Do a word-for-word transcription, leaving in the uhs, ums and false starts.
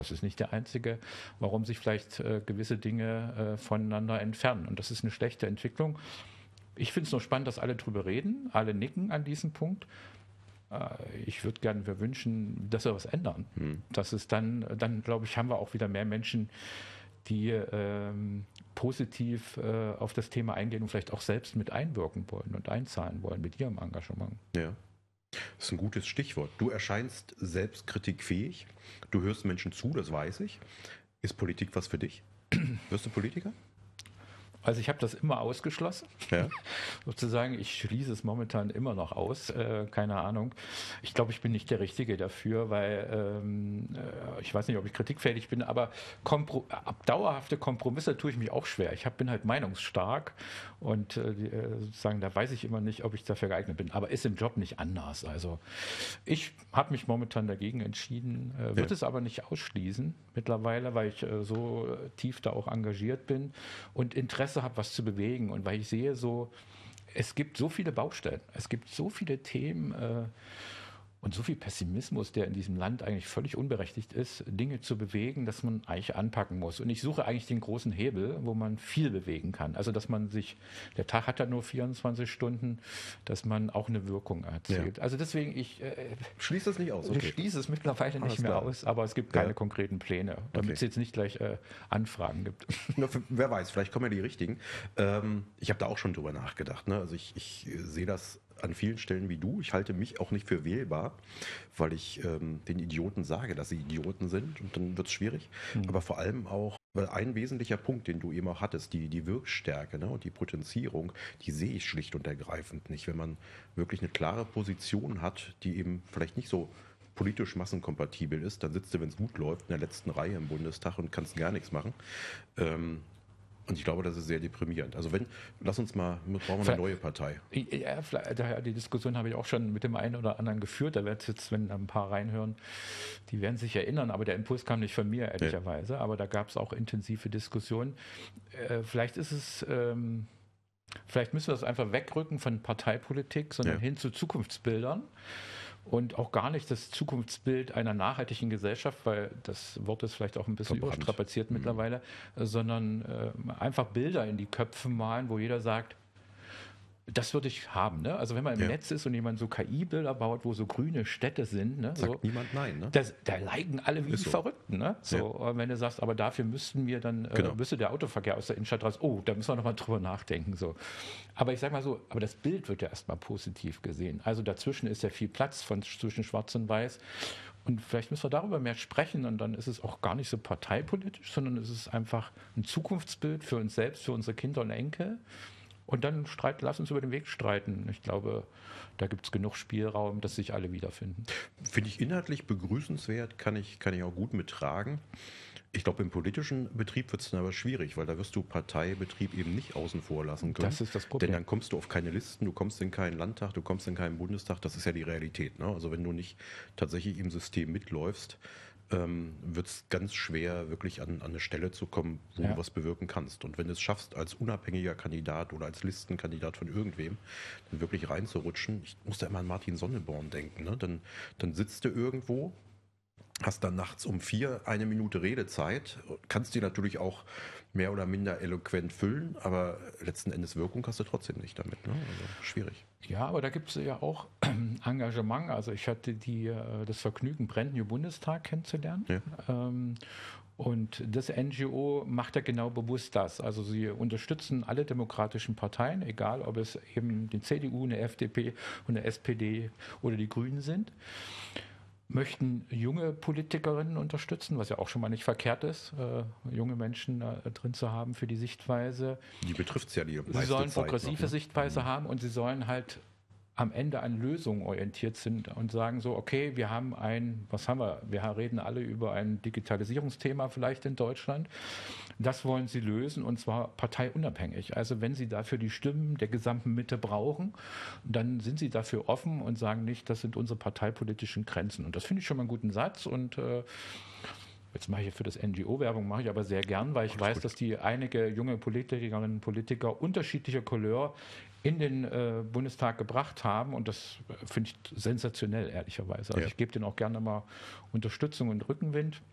Das ist nicht der einzige, warum sich vielleicht äh, gewisse Dinge äh, voneinander entfernen. Und das ist eine schlechte Entwicklung. Ich finde es nur spannend, dass alle drüber reden, alle nicken an diesem Punkt. Äh, ich würde gerne, wir wünschen, dass wir was ändern. Hm. Dass es dann, dann glaube ich, haben wir auch wieder mehr Menschen, die ähm, positiv äh, auf das Thema eingehen und vielleicht auch selbst mit einwirken wollen und einzahlen wollen mit ihrem Engagement. Ja. Das ist ein gutes Stichwort. Du erscheinst selbstkritikfähig. Du hörst Menschen zu, das weiß ich. Ist Politik was für dich? Wirst du Politiker? Also ich habe das immer ausgeschlossen. Ja. Sozusagen, ich schließe es momentan immer noch aus. Äh, keine Ahnung. Ich glaube, ich bin nicht der Richtige dafür, weil ähm, äh, ich weiß nicht, ob ich kritikfähig bin, aber kompro ab dauerhafte Kompromisse tue ich mich auch schwer. Ich hab, bin halt meinungsstark und äh, die, äh, sozusagen, da weiß ich immer nicht, ob ich dafür geeignet bin. Aber ist im Job nicht anders. Also ich habe mich momentan dagegen entschieden, äh, wird Ja. es aber nicht ausschließen mittlerweile, weil ich äh, so tief da auch engagiert bin und Interesse habe, was zu bewegen und weil ich sehe so, es gibt so viele Baustellen, es gibt so viele Themen äh, und so viel Pessimismus, der in diesem Land eigentlich völlig unberechtigt ist, Dinge zu bewegen, dass man eigentlich anpacken muss. Und ich suche eigentlich den großen Hebel, wo man viel bewegen kann. Also dass man sich, der Tag hat ja nur vierundzwanzig Stunden, dass man auch eine Wirkung erzielt. Ja. Also deswegen, ich äh, schließe das nicht aus. Okay. Ich schließe es mittlerweile Alles nicht mehr klar. aus, aber es gibt keine Ja. konkreten Pläne, damit Okay. es jetzt nicht gleich äh, Anfragen gibt. Na, für, wer weiß, vielleicht kommen ja die richtigen. Ähm, ich habe da auch schon drüber nachgedacht. Ne? Also ich, ich sehe das an vielen Stellen wie du. Ich halte mich auch nicht für wählbar, weil ich ähm, den Idioten sage, dass sie Idioten sind und dann wird es schwierig. Mhm. Aber vor allem auch, weil ein wesentlicher Punkt, den du eben auch hattest, die, die Wirkstärke, ne, und die Potenzierung, die sehe ich schlicht und ergreifend nicht. Wenn man wirklich eine klare Position hat, die eben vielleicht nicht so politisch massenkompatibel ist, dann sitzt du, wenn es gut läuft, in der letzten Reihe im Bundestag und kannst gar nichts machen. Ähm, Und ich glaube, das ist sehr deprimierend. Also wenn, lass uns mal, wir brauchen eine neue Partei. Ja, die Diskussion habe ich auch schon mit dem einen oder anderen geführt. Da wird es jetzt, wenn ein paar reinhören, die werden sich erinnern, aber der Impuls kam nicht von mir, ehrlicherweise. Ja. Aber da gab es auch intensive Diskussionen. Äh, vielleicht ist es, ähm, vielleicht müssen wir das einfach wegrücken von Parteipolitik, sondern ja. hin zu Zukunftsbildern. Und auch gar nicht das Zukunftsbild einer nachhaltigen Gesellschaft, weil das Wort ist vielleicht auch ein bisschen Verbrannt. überstrapaziert mhm. mittlerweile, sondern äh, einfach Bilder in die Köpfe malen, wo jeder sagt, das würde ich haben. Ne? Also wenn man im ja. Netz ist und jemand so K I-Bilder baut, wo so grüne Städte sind, ne? sagt so, niemand nein. Ne? Das, da liken alle wie ist die so. Verrückten. Ne? So, ja. Wenn du sagst, aber dafür müssten wir dann, genau. äh, müsste der Autoverkehr aus der Innenstadt raus, oh, da müssen wir nochmal drüber nachdenken. So. Aber ich sag mal so, aber das Bild wird ja erstmal positiv gesehen. Also dazwischen ist ja viel Platz von, zwischen Schwarz und Weiß. Und vielleicht müssen wir darüber mehr sprechen und dann ist es auch gar nicht so parteipolitisch, sondern es ist einfach ein Zukunftsbild für uns selbst, für unsere Kinder und Enkel. Und dann streit, lass uns über den Weg streiten. Ich glaube, da gibt es genug Spielraum, dass sich alle wiederfinden. Finde ich inhaltlich begrüßenswert, kann ich, kann ich auch gut mittragen. Ich glaube, im politischen Betrieb wird es dann aber schwierig, weil da wirst du Parteibetrieb eben nicht außen vor lassen können. Das ist das Problem. Denn dann kommst du auf keine Listen, du kommst in keinen Landtag, du kommst in keinen Bundestag. Das ist ja die Realität. Ne? Also wenn du nicht tatsächlich im System mitläufst, ähm, wird es ganz schwer, wirklich an, an eine Stelle zu kommen, wo ja. du was bewirken kannst. Und wenn du es schaffst, als unabhängiger Kandidat oder als Listenkandidat von irgendwem, dann wirklich reinzurutschen, ich muss da immer an Martin Sonneborn denken, ne? dann, dann sitzt du irgendwo, hast dann nachts um vier eine Minute Redezeit, kannst die natürlich auch mehr oder minder eloquent füllen, aber letzten Endes Wirkung hast du trotzdem nicht damit. Ne? Also schwierig. Ja, aber da gibt es ja auch Engagement. Also ich hatte die, das Vergnügen, Brand New Bundestag kennenzulernen. Ja. Ähm, und das N G O macht ja genau bewusst das. Also sie unterstützen alle demokratischen Parteien, egal ob es eben die C D U, eine F D P, eine S P D oder die Grünen sind. Möchten junge Politikerinnen unterstützen, was ja auch schon mal nicht verkehrt ist, äh, junge Menschen äh, drin zu haben für die Sichtweise. Die betrifft es ja die meiste Sie sollen Zeit progressive noch, ne? Sichtweise mhm. haben und sie sollen halt am Ende an Lösungen orientiert sind und sagen so, okay, wir haben ein, was haben wir? Wir reden alle über ein Digitalisierungsthema vielleicht in Deutschland. Das wollen sie lösen und zwar parteiunabhängig. Also wenn sie dafür die Stimmen der gesamten Mitte brauchen, dann sind sie dafür offen und sagen nicht, das sind unsere parteipolitischen Grenzen. Und das finde ich schon mal einen guten Satz und äh, jetzt mache ich für das N G O Werbung, mache ich aber sehr gern, weil ich weiß, gut. dass die einige junge Politikerinnen und Politiker unterschiedlicher Couleur in den äh, Bundestag gebracht haben und das finde ich sensationell, ehrlicherweise. Also ja. ich gebe denen auch gerne mal Unterstützung und Rückenwind.